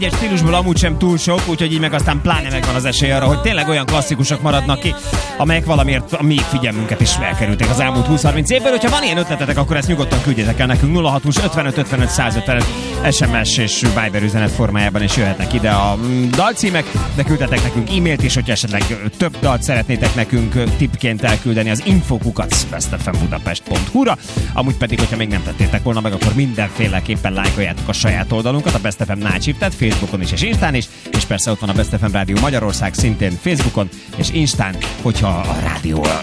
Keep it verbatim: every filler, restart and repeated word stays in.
Egy stílusból amúgy sem túl sok, úgyhogy így meg aztán pláne megvan az esély arra, hogy tényleg olyan klasszikusok maradnak ki, amelyek valamiért a mi figyelmünket is elkerülték az elmúlt húsz-harminc évből. Hogyha van ilyen ötletetek, akkor ezt nyugodtan küldjetek el nekünk nulla hat húsz ötvenöt ötvenöt százötvenöt es em es és Viber üzenet formájában is jöhetnek ide a dalcímek, de küldjetek nekünk e-mailt is, hogyha esetleg több dalt szeretnétek nekünk tippként elküldeni az info kukac bestfmbudapest pont hu-ra. Amúgy pedig, hogyha még nem tettétek volna meg, akkor mindenféleképpen lájkoljátok a saját oldalunkat, a Best ef em Nácsiptet, Facebookon is és Instán is, és persze ott van a Best ef em Rádió Magyarország szintén Facebookon és Instán, hogyha a rádió